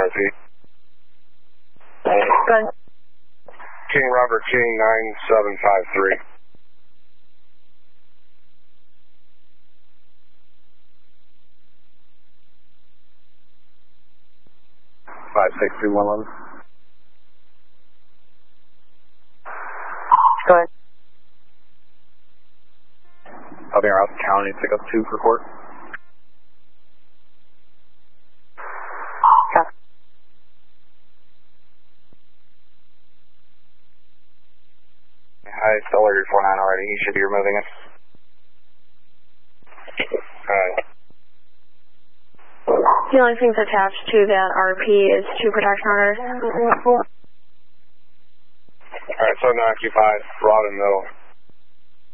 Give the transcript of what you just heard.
RP. Good. King Robert King 9753. 56211. Go ahead. I'll be around County, pick up 2 for court. Okay. I still ordered 49 already. He should be removing it. Alright. The only things attached to that RP is 2 protection orders. Alright, so I'm going to occupy Rod and Middle.